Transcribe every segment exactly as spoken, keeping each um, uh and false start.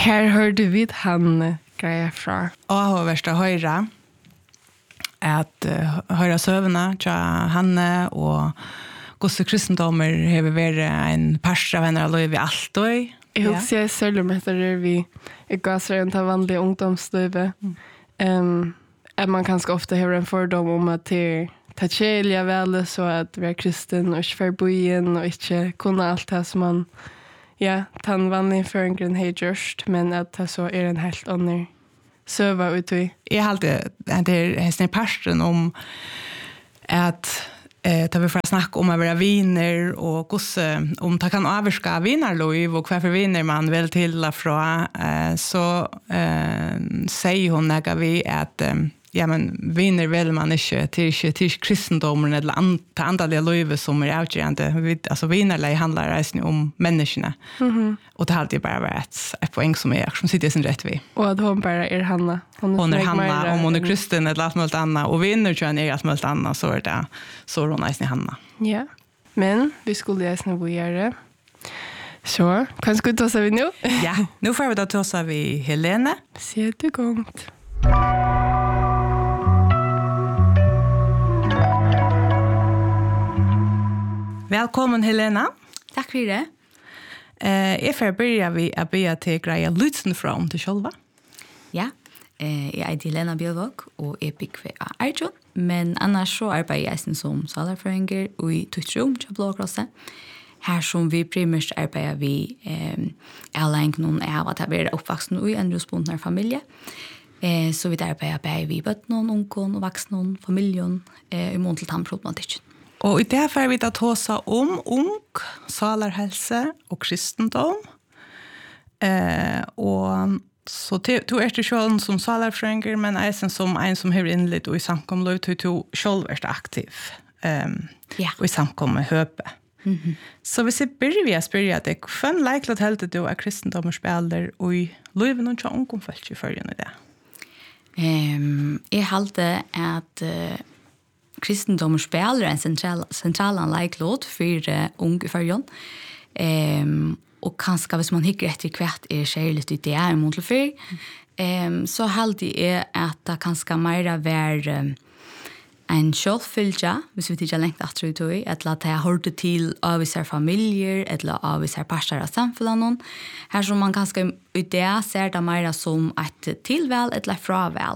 Här hörde vi han grejer från. Och har värsta höra att uh, höra sövna till Hanne och gosse kristendomar har varit en pastor av henne alla vi allt och Jag vill säga sällan med det vi är gasar en ta vanliga ungdomslivet. Mm. Um, att man kanske ofta har en fördom om att det ta tjejliga väl så att vara kristen och inte förbojen och inte kunna allt det som man ja, tan vanlig förenkring har gjort, men att det så är en helt annan söva ut i. Jag har alltid det är en passion om att eh tar vi för att snacka om att vara viner och gosse om ta kan överska vinnarlov och varför vinner man väl till från eh, så eh, säger hon när vi att eh, ja men vinner väl man inte till inte till kristendomen eller andra andra löv som är avgörande alltså vinnarlej handlar resten om människorna. Mhm. Och det har alltid bara varit ett poäng som är som sitter sin rätt vi. Och att hon bara är Hanna. Hon är, hon är Hanna om hon är kristen eller allt möjligt annat och vinner tror jag är allt möjligt annat så är det så är hon nästan Hanna. Ja. Men vi skulle ju snabbt göra. Så, kan ska ta oss vi nu? Ja, nu får vi då ta oss vi Helene. Sätt igång. Välkommen Helena. Tack för det. Eh, jag får börja vi att be till greja Lutsen från till själva. Ja, eh, jag heter Helena Björvåg och är byggve av Arjun. Men annars så arbetar jag som salarförenger och i Tuttrum till Blåkrossen. Här som vi primärt arbetar vi eh, alla någon av att vi är uppvuxna i en rusbundna familj. Eh, så vi arbetar bei vi bötnon, ungkon och vuxnon, familjen eh, i mån till tandproblematiken. Och i det här får vi att tåsa om ung, salarhälsa och kristendom. Eh, och så du är inte själv som salarfränger, men är som en som har inlett och i samkomlöv till du själv är aktiv. Um, ja. Och i samkommet höpe. Mm-hmm. Så hvis jeg börjar vi att spyrja deg, hvem leiklat heldig du er kristendom og spiller og i løyven og tja ungom følt i førgen i det? Um, jeg halte at uh, kristendom og spiller en central, central leiklåd for uh, ung i førgen. Um, og kanskje hvis man hikker etter hvert er kjærligt ut det er mot til fyr, um, så halte jeg at det kanskje mer være um, en självfylja, hvis vi ikke lengt at det er, eller at jeg hørte til av visse familier, eller av visse parter av samfunnet. Her som man kanskje i det ser det mer som et tilvel, eller fravel.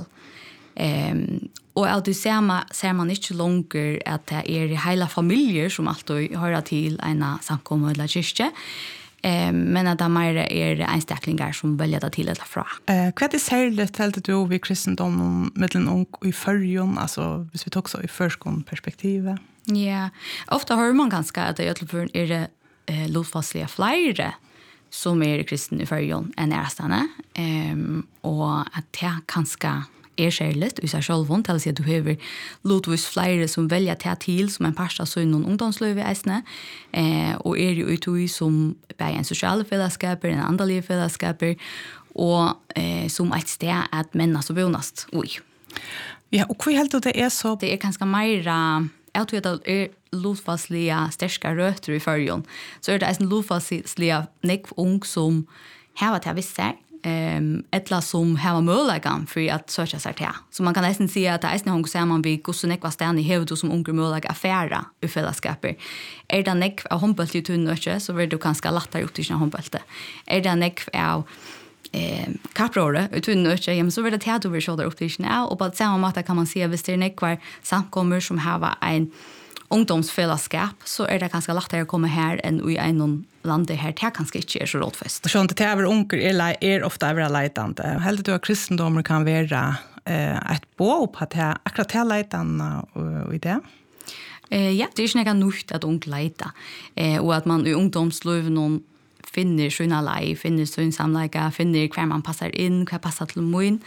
Um, og at du ser man, ser man ikke langer at det er hele familier som alltid hører til en samkommet eller kyrkje, um, men at det mer er einstaklingar som velger det til eller fra. Uh, hva er det særlig til du ved kristendom mellom ung i førjon, altså hvis vi tok så i førskonperspektivet? Ja, ofta hører man ganske at det er det uh, lotfastlige flere som er kristen i førjon enn ærestene, um, og at det kanskje er kjærligt i seg selv, til å si at du har lotvis flere som velger til til som en parst av sånn ungdomsløy i eisene, eh, og er jo utøy som bare en sosiale fellesskaper, en andalige fellesskaper, og eh, som et sted at mennes og bonast. Oi. Ja, og hva helt det er så? Det er kanskje mer, jeg tror at det er lotfastlige sterske røter i førjon, så er det en lotfastlige nekv ung som har til å visse Um, etla som har möjligheten för att söka sig till. Så man kan nästan säga att det är någon som man vill gå så nekva stan i huvudet som unga möjliga affärer i fällskaper. Är det nekva av håndbolt i tunnöke så vill du kanske lättare ut i sina håndbolter. Är det nekva av eh, kapprore i tunnöke så vill det att du vill köra upp i sina och på samma måte kan man se att det är nekva samkommer som har en ungdomsfällskap så är det ganska lättare att komma här än i en land här det kanske inte är så rådfest. Och sånt det över onkel är är ofta över leitande. Helt du har kristendom kan vara eh ett bo på att akkurat här leitande och i det. Eh ja, det är inte nog att ung leita. Eh och att man i ungdomslöv någon finner sina liv, finner sin samlägga, finner kvar man passar in, kvar passar till mun.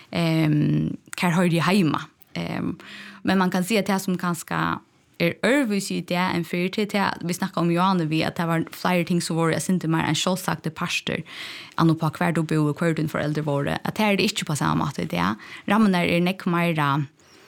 Ehm kan höra hemma. Ehm men man kan se att det som kanske er ørvis i det en fyr til det. Vi snakket om Johanne vi at det var flere ting som var jeg synes mer en selvsagte pastor anno på hver du bo og hver din foreldre våre. At det er det ikke på samme måte i det. Rammen er nek mer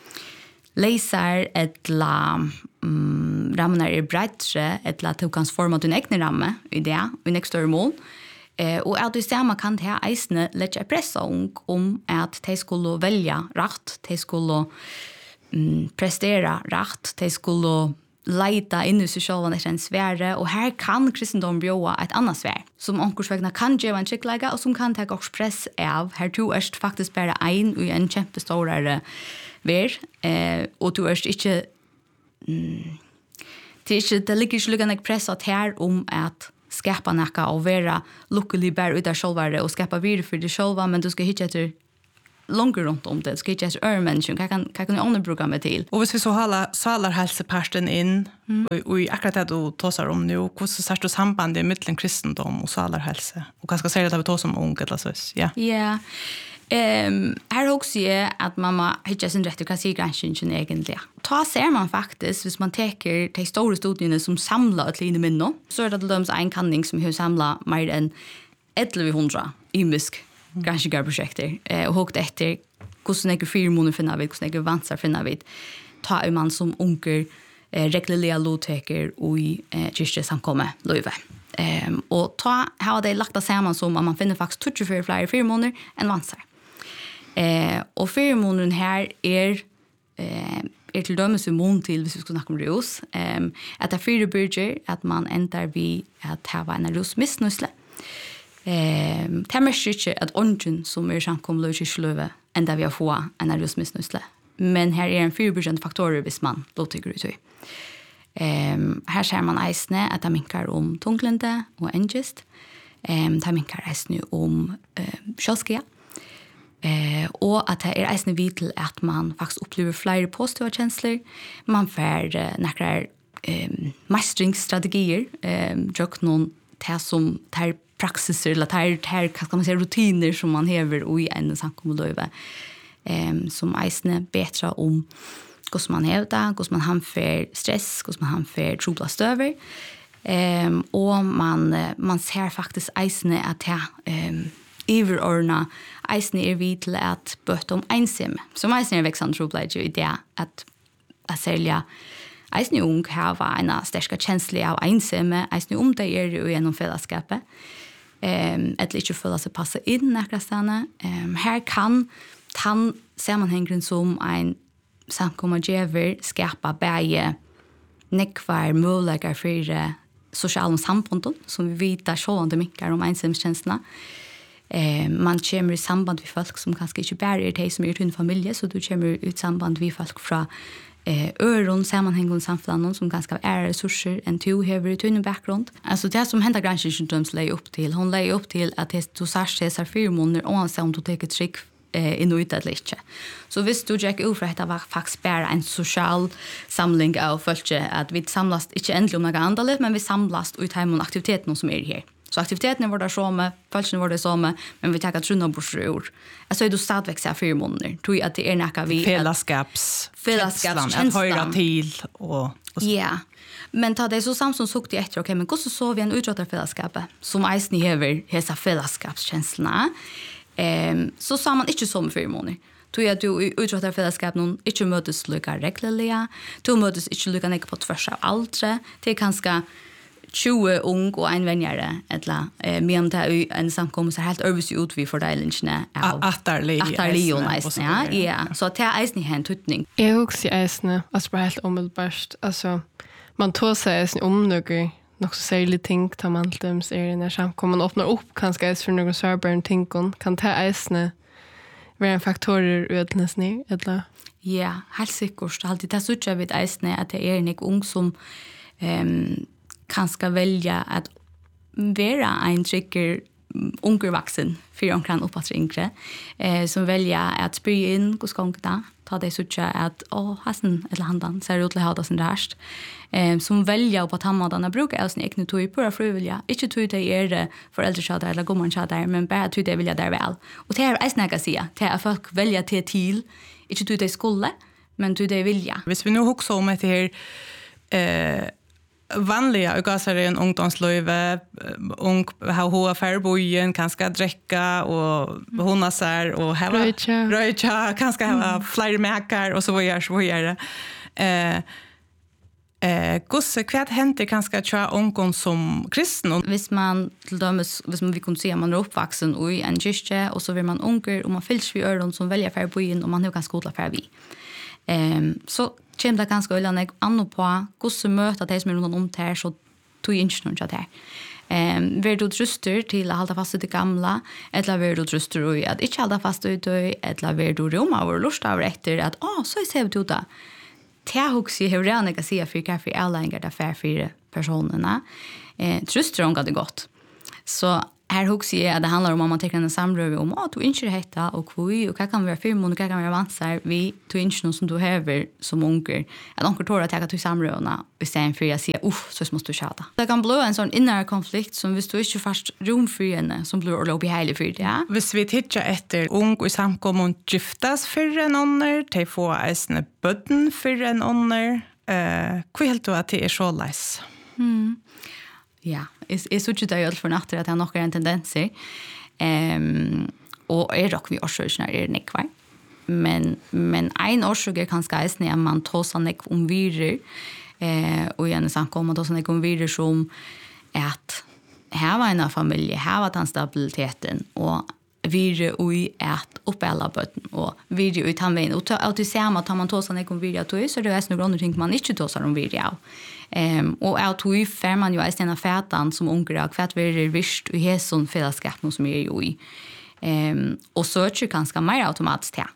leser etla um, rammen er bredtre etla at du kan forma din egne ramme i det i nek større mål. Eh, och att det samma kan det här eisne lägga pressa ung om att de skulle välja rätt, de skulle mm, prestera rätt, de skulle leita in i sig själva efter en sfäre, och här kan kristendom bjöa ett annat sfär som omkursvägna kan ge en skicklägga och som kan ta också press av. Här du är faktiskt bara en i en kämpestorare värld, eh, och du är inte mm, det, är inte, det ligger ikke lykkende press at her om at skapa nekka og være lukkelig bare ut av sjølvare og skapa videre for det sjølva, men du skal ikke etter långt runt om det. Du ska inte ens öra människan. Vad kan, kan jag bruka mig till? Och hvis vi så håller salarhelseparten in mm. och, och akkurat det du tåsar om nu, hur ser du sambandet mellan kristendom och salarhälsa? Och ganska säga att vi tåsar om unga eller så. Ja. Ja. Um, här också är att mamma hittar sin rätt och kan säga granskningen egentligen. Ta ser man faktiskt, hvis man teker de stora studierna som samlar ett linje minne, så är det till en kanning som har samlat mer än elva hundra imisk granskningsprojekter eh, och hållt efter hvordan jeg fyra månader finner vi, hvordan jeg vansar finner vi, ta en man som unker eh, regleliga lovteker og i eh, kyrkje samkomme løyve. Um, og ta, her har de lagt det sammen som at man finner faktisk tjuefire flere fyra månader enn vansar. Eh, og fyra månader her er eh, er til dømes immun til, hvis vi skal snakke om rus, um, at det er fyra byrger at man ender vi at her var en rus misnøysle. Eh, det er mest ikke at ånden som er samkommet og kyrkjeløve enn det vi har fått en av rusmissnøysle. Men her er en fyrbyrjende faktorer hvis man lovtykker ut i. Eh, her ser man eisene at det minkar om tunglende og engest. Eh, det minkar eisene om eh, kjølskia. Eh, og at det er eisene vidt til at man faktisk opplever flere positive kjensler. Man får eh, nekker eh, mestringsstrategier. Eh, Jøk noen det som tar praxiser eller tar, tar kan man säga, rutiner som man hever i en samkommeløyve. Um, som eisene betra om hvordan man hever det, hvordan man hamfer stress, hvordan man hamfer trobla støver. Um, og man, man ser faktisk eisene at ja, um, iverordna eisene er vid til at bøte om ensomme. Som eisene er veksende trobla i det at at selja eisene ung har en sterska känsla av ensomme, eisene om det er jo gjennom fellesskapet. Um, eller ikke føle seg passe inn akkurat stedene. Um, her kan tan sammenhengen som en samkommergever skapa bæge nekvar muligheter for sosiale samfunn som vi vet er så det mykker om ensomhetskjenslene. Um, man kommer i samband med folk som kanskje ikke bare er de som er uten familie, så du kommer ut samband med folk fra eh öron sammanhängande samfällan som ganska är resurser en to hever i tunn bakgrund. Alltså det som händer granskningen dröms lägga upp till. Hon lägger upp till att det du särskilt ser fyra månader och sen om du tar ett trick eh in ut eller inte. Så visst du Jack over att det var faktiskt bara en social samling av folk att vi samlas inte ändligt om några andra men vi samlas ut hem och aktiviteterna som är här. Så aktiviteten var där så med, falsen var det så med, men vi tar trunna borsror. Alltså är du stadväxa fyra månader. Tror jag att det är näka vi fällskaps fällskapskänslan att höra till och ja. Yeah. Men ta det så Samson såg det efter okej, men hur så så vi en utrottar fällskapet som eisni hever hesa fällskapskänslorna. Ehm så sa man inte som fyra månader. Tror jag du utrottar fällskap någon inte mötes lika regelliga. Du mötes inte lika nek på tvärs av altre. Det är ganska tjugo ung och en vänjare eller eh men det är en samkomst helt överse ut vi fördelningen av attarli attarli och nice ja ja så det är en hand tutning är också äsne alltså bara helt omedelbart alltså man tar sig äsne om något något så säger ting tar man alltid är när samkomman öppnar upp kanske är för någon server tinkon kan ta äsne vara en faktorer utläs ner eller ja helt säkert alltid det så jag vet äsne att det är en ung som ehm kan ska välja att vara en trigger unger vuxen för de kan uppåt yngre eh som välja att spy in hos gångta ta det så att åh hasen eller handan ser ut att ha det sen rest eh som välja på tammadarna brukar alltså egna tog på frivilliga inte tog det är det föräldraskap eller gomman chatta men bara tog det vilja där väl och det är är snäga säga det är folk välja till till inte tog det skulle men tog det vilja hvis vi nu huxar om det här eh vanliga och gasar en ungdomslöve ung ha hoa färbojen kanske dricka och hona sär och ha röja kanske ha fler mäkar och så vad gör så vad gör det eh Eh, gosse, vad händer kanske tja ungen som kristen? Hvis man, til dømes, hvis man vi kunne si at man er oppvaksen i en kyrkje, og så vil man unger, og man fylls vid øren som velger for byen, og man har ganske godla for vi. Um, så kommer det ganske øyne annet på gosse møter de som er rundt om der, så tog ikke noen til det. Um, vil du truster til å holde fast i det gamle, eller vil du truster i at ikke holde fast i det, eller vil du rom av og lust av etter at, å, så ser vi til det. Det er også hur jeg kan si for hva for alle engar det er fire personene. Eh, truster om det godt. Så her også er at det handler om at man tenker en samrøve om å, du ønsker dette, og hvor, og hva kan være firmån, og hva kan være vanser, vi du ønsker noe som du hever som unger. At onker tårer at jeg kan ta samrøvene, i stedet for å si, uff, så måste du kjata. Det kan bli en sånn innere konflikt, som hvis du ikke først rom for henne, som blir å låpe heilig for det, ja. Hvis vi tittar etter ung og samkommun giftas for en ånder, til få eisne bøtten for en ånder, uh, hva helt du at det er så leis? Hmm. Ja, jeg, jeg synes ikke det er for natter at jeg nok er en tendenser. Um, og er nok vi årsøkene er nekvar. Men, men en årsøk er kanskje eisende at man tar seg nek om virer, eh, og gjerne snakker om at tar seg nek om virer som at her var en av familie, her var den stabiliteten, og virer ui at oppe alle bøtten, og virer ui tannveien. Og til samme tar man tar seg nek om virer av, så er det eisende grunner ting man ikke tar seg om virer av. Um, og av tog fer man jo eist en av fætan som unger av hva er visst og hæsson fellesskap som er jo i. Um, og så er det ganske mer automatisk til.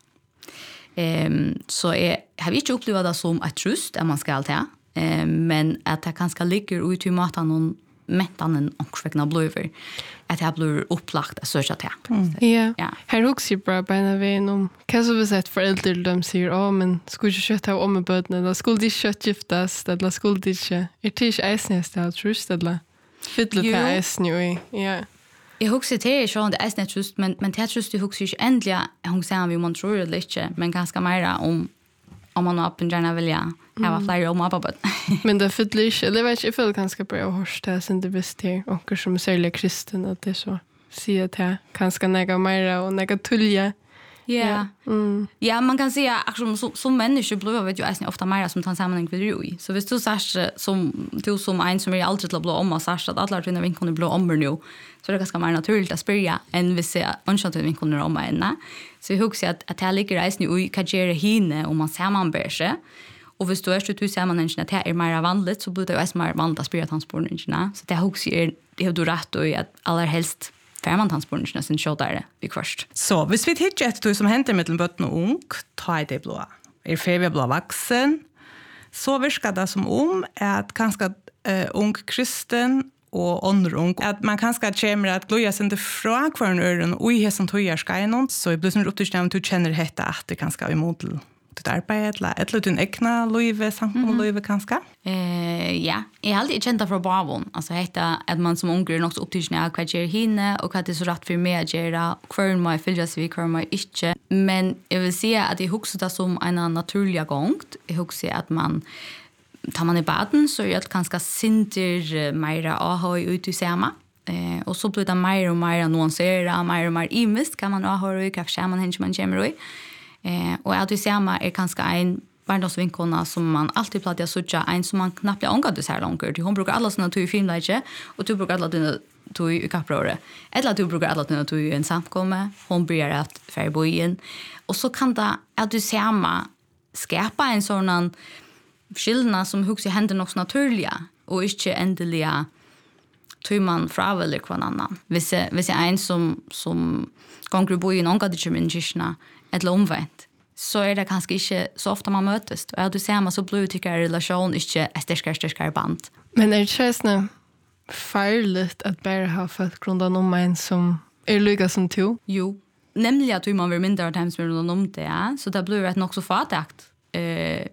Um, så jeg har ikke opplevd det som et trust at man skal til, um, men at det ganske ligger ut i maten noen mentanen omkring av bløver, at jeg blir opplagt at søke til. Mm. Ja, ja. Her også er bra beina veien om hva som vil si at foreldre de sier, å, men skulle ikke kjøtt av om med bøtene, eller skulle de kjøtt giftes, eller skulle de ikke, er det ikke eisnest av trust, eller fytlet til eisen jo i, ja. Jeg husker til er sånn, det er eisnest trust, men, men til trust jeg husker ikke endelig, hun sier vi om man tror eller ikke, men ganske mer om om man har åpen gärna vilja ha flere om på. Men det fyller ikke, eller jeg vet ikke, jeg føler ganske bra å hørse det, siden det visst til, og som er særlig kristen, at det så sier til, ganske nega mer og nega tulje. Ja, mm. ja, man kan säga att som, som människa blir vet ju är ofta mer som tar sammanhang för du. Så hvis du säger som du som en som är alltid till att bli om och säger att alla dina vinklar blir om nu, så är det ganska mer naturligt att spyrja än vi ser önskar att vinklar om ena. Så jag hugger att att det ligger reisen i vad gör hinne om man sammanbär sig. Och hvis du är så du sammanhang att det är mer vanligt så blir det ju mer vanligt att spyrja transporten. Så det hugger är det har du rätt och att allra helst färmantransporten sin kjøttere i kvørst. Så, hvis vi titter etter som henter mellom bøtten og ung, tar det blå. Er ferie blå vaksen, så virker det som om at kanskje uh, ung kristen og ånder ung, at man kanskje kommer at gløya sin til fra hver en øren, og i hessen tog jeg skal innom, så jeg blir som opptrykt at du kjenner dette at det kanskje er imot til ditt arbeid, eller, eller din egna løyve, samkomne løyve kanskje? Eh, ja, jeg har alltid kjent det fra bavon. Altså, hette at man som unger er nok så opptrykt av hva gjør henne, og hva det er så rett for meg å gjøre, hver må jeg fylle seg, hver må jeg ikke. Men jeg vil si at jeg husker det som en naturlig gang. Jeg husker at man tar man i baden, så er det ganske sinter mer ahøy ut i sema. Eh, og så blir det mer og mer nuanseret, mer og mer imist, hva man ahøy, hva skjer man henne man kommer i. Eh, og at vi ser meg er kanskje en barndomsvinkona som man alltid platt å suttje, en som man knappt blir omgatt så her langer. Hun bruker alle sånne tog i filmleitje, og du bruker alle dine tog i kapprøret. Eller at du bruker alle dine tog i en samkomme, hun bryr at færre bojen. Og så kan det at du ser meg skapa en sånn skillnad som husker hender nok så naturlige, og ikke endelige tog man fra eller hver annan. Hvis jeg, hvis jeg er en som, som ganger bojen omgatt ikke min kyrkene, eller omvendt, så er det kanskje ikke så ofte man møtes. Og at du ser meg så blir det ikke relasjon, ikke et sterskere, sterskere band. Men er det ikke sånn feirligt at bare ha fått grunnen om en som er lykke som to? Jo, nemlig at man vil mindre av dem som er rundt om det, ja. Så det blir et nok så fatakt. Eh,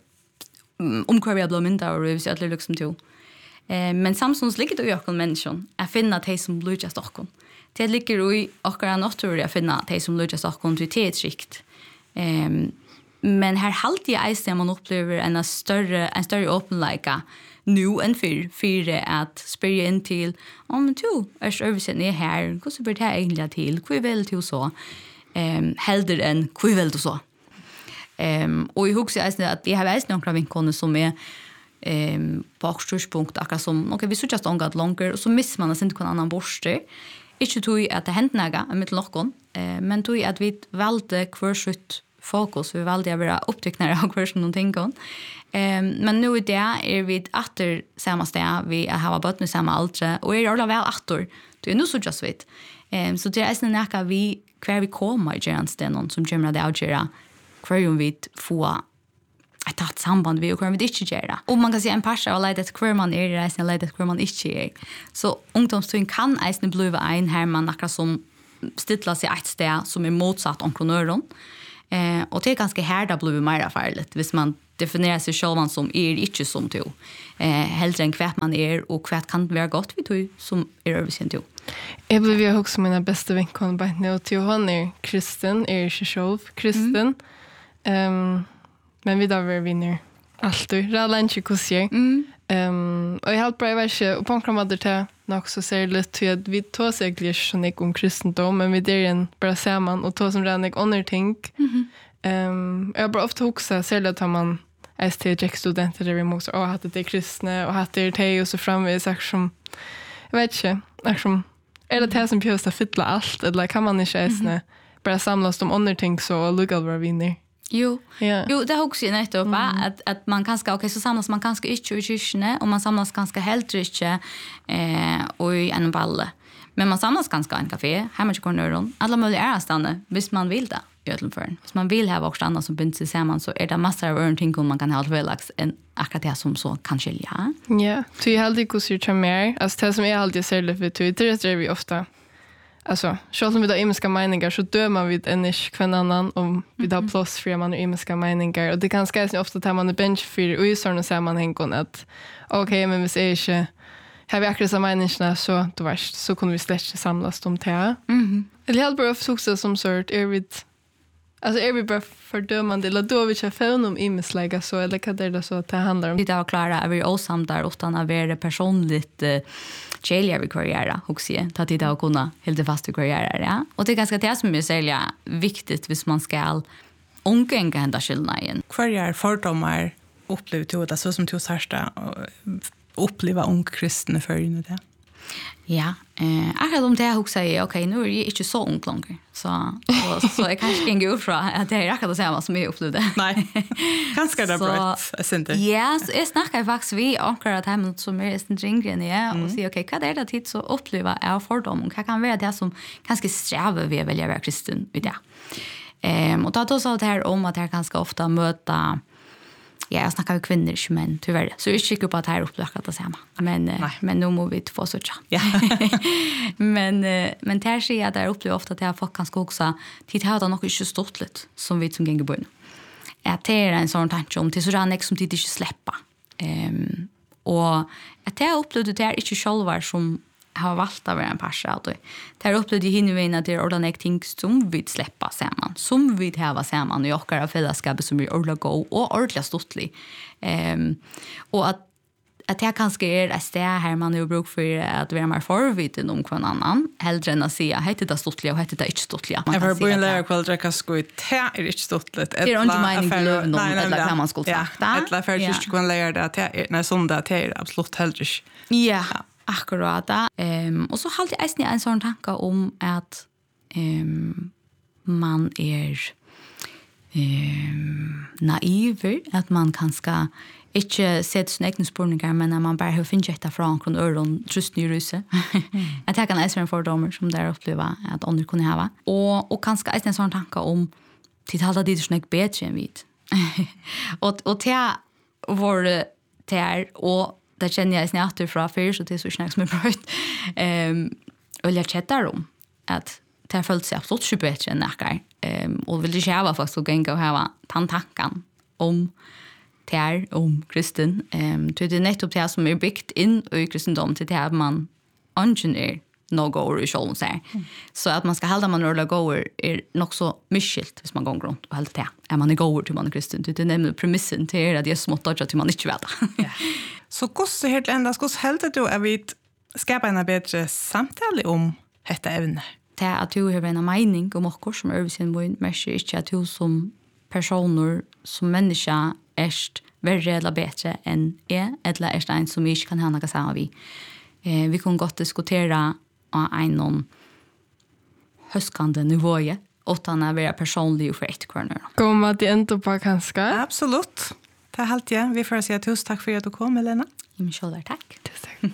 om hva vi har blitt mindre av, hvis jeg er lykke som to. Eh, men samtidig ligger det jo akkurat mennesker. Jeg finner de som blir ikke stokken. Det ligger jo i akkurat naturlig å finne de som blir ikke stokken til tidsskikt. Um, men her halte jeg eisen man opplever en større, en større åpenleika nu enn for, for at spørre inn til om oh, du er servicen er her, hvordan blir det egentlig til, hva vil du så? Um, helder enn hva vil du så? Um, og jeg husker eisen at jeg har eisen noen vinkene som er ehm på åkstyrspunkt akkurat som okej vi så just ångat långt och så missar man inte någon annan borste. Inte tog att det hänt något med lockon eh men tog att vi valde kvarsutt fokus vi valde att vara upptäckare av kvarsen någonting kon. Ehm men nu är det är vi åter samma ställe vi har bott med samma altre och är alla väl åter. Det är nu så just vet. Ehm så det är nästan näka vi kvar vi kommer i Jernsten någon som kommer det att göra kvar vi få ett tatt samband vi och kvar vi inte göra. Och man kan se en passion och lite kvar man är det sen lite kvar man inte är. Så ungdomstun kan eisen bli en här man akkurat som stilla sig ett ställe som är motsatt entreprenören. Eh och det är ganska här där blir mer farligt hvis man definierar sig själv som är inte som du. Eh hellre än kvart man är och kvart kan vara gott vi du som är översen du. Jag blev ju också mina bästa vinkon på nu till hon är kristen, är inte själv kristen. Ehm um, men vi då var vinner alltid. Ralla inte kusier. Mm. Ehm och jag har bara varit och på kramadder till nog så ser det till att vi tar sig egentligen inte om kristendom men vi där en bara ser man och tar som redan jag under tänk. Mhm. Ehm jag bara ofta också ser det att man S T J studenter där vi måste och hade det kristna och hade det te och så framvis som jag vet inte liksom är det det som behövs att fylla allt eller kan man inte äsna bara samlas om under tänk så och lugga var vinner. Jo. Ja. Jo, det har också nettopp mm. att att man kanske okej okay, så samlas man kanske inte i kyrkene och man samlas kanske helt inte eh och i en balle. Men man samlas ganska i en café, hemma i kornöron. Alla möjliga är stanna, hvis man vill det. Utanför. Hvis man vill ha också annat som binder sig samman så är det massor av örnting man kan ha alltvälax en akkurat det som så kan skilja. Ja, så jag alltid går så mer. Alltså det som jag alltid ser det för Twitter det är vi ofta. Alltså, själv om vi har imiska meningar så dör man vid en ish kvann annan om vi har plats för man har imiska meningar. Och det kan ganska ofta tar man en bench för och i sådana sammanhang att okej, okay, men hvis jag inte har vi akkurat samma meningarna så då värst så kunde vi släcka samlas om det. Mhm. Eller helt bara också som sort är vi alltså är vi bara fördömande eller då vi kör för om imislägga så eller vad det är det så att det handlar om. Det var klara är vi osam där utan att vara personligt uh, Kjellja vi karriära också ta tid att kunna helt fast i karriära ja och det är ganska det som är sälja viktigt hvis man ska ungänga hända skillnaden igen. Karriär fördomar upplever du det så som du särsta uppleva ung kristna för in det. Ja, eh akkurat om det också säger okej nu är jag inte så ung längre. Så så så jag kanske kan gå från att det är akkurat det samma som jag upplevde. Nej. Kanske det bra inte. Ja, så jag snackar faktiskt vi akkurat hem som är sen ringen ja och säger okej, vad är det tid så uppleva är fördom och vad kan vara det som kanske strävar vi välja vara kristen vid det. Ehm och då då så det här om att jag ganska ofta möta ja, jag snackar med kvinnor men tyvärr. Så jag tycker på att det här upplagt det samma. Men Nej. men nu måste vi få så tjocka. Ja. men men det här ser jag där upplever ofta att jag folk kan också tid har det nog inte stått lite som vi som gänger bön. Att det är en sån tanke om till så rann som tid inte släppa. Ehm och att jag upplevde det är inte själva som har valt att vara en passion alltså. Det har upplevt hinner att det är ordentligt ting som vi släppa samman. Som vi har samman och jag har fällskap som är ordentligt gå och ordentligt stottlig. Ehm och att att det kanske är det stä här man har bruk för att vara mer förviten om kvar annan. Hellre än att säga heter det stottliga och heter det inte stottliga. Jag har börjat lära kväll dricka skoj. Det är inte stottligt. Det är inte mening glöv någon eller kan man skulle sagt. Ett la för just kan lära det att när söndag det är absolut hellre. Ja. Akkurat. Ehm och så hade jag även en sån tanke om att ehm man är ehm naiv att man kanske inte sett sina egna spårningar men när man bara har finnit detta från från öron just nu russe. Att jag kan även en fördom som där uppleva att andra kunde ha och och kanske även en sån tanke om till alla det är snägt bättre än vid. och och det var det är och det känner jag snart från för så det är så snägt som är bra. Ehm och jag chattar om att det har följt sig absolut inte bättre än näkar. Ehm och vill det själva faktiskt gå och ha tantankan om det är om kristen. Ehm det är nettopp det som är byggt in i kristendom till det här man engineer no go i själva så så att man ska hålla man rolla goer är nog så mycket hvis man går runt och helt det. Är man goer till man är kristen det är nämligen premissen till är att det är smått att till man inte vet. Så hur helt ända skulle helt att du är vid skapa en bättre samtal om detta ämne. Det är att du har en mening om också som är sin mån men inte att du som personer som människa är värre eller bättre än är eller är det en som inte kan ha något samma vi. Eh, vi kan gott diskutera en någon höskande nivå utan att vara personlig och för ett kvarnar. Kommer att det ändå på kanske? Absolut. Det är helt ja. Vi får säga tusen tack för att du kom, Helena. Ja, men själv tack. Tack.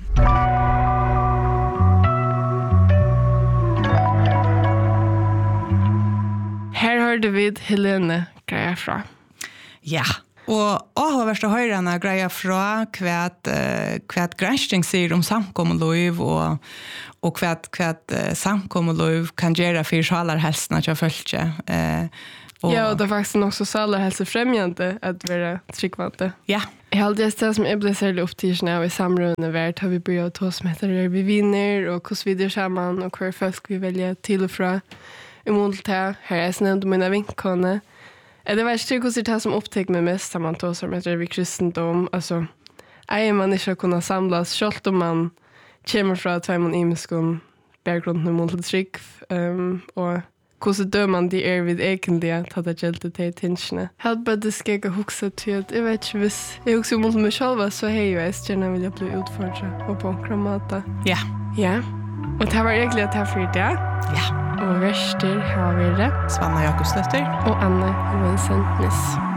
Här hörde vi Helene greja fra. Ja. Og har vært å høre henne greia fra hva uh, granskning sier om samkommeløyv og, og hva, hva uh, samkommeløyv kan gjøre for salarhelsen at jeg følte. Uh, og, ja, og det er faktisk nok så salarhelsefremjende at være tryggvante. Ja. Jeg har aldri sted som jeg ble særlig opptidsen av i samrøvende vært, har vi begynt å ta som heter det vi vinner, og hvordan vi gjør sammen, og hver folk vi velger til og fra. I mål til, her er jeg nevnt mine vinkene. Det var ikke hvordan det som oppteg meg mest, som man tog som heter vi kristendom. Altså, er man ikke kunne samles, selv om man kommer fra tveimån imenskene, bergrunden mot til trygg, um, og hvordan dør man de er vid egentlig at det gjelder til tingene. Helt bare det skal jeg huske til at jeg vet ikke, hvis jeg husker mot meg selv, så har jeg jo jeg gjerne vil bli utfordret og på en måte. Ja. Ja. Og det var egentlig at jeg for det. Ja. Og verster har vi det. Svanna Jakobsdøtter. Og Anna Johansson Ness.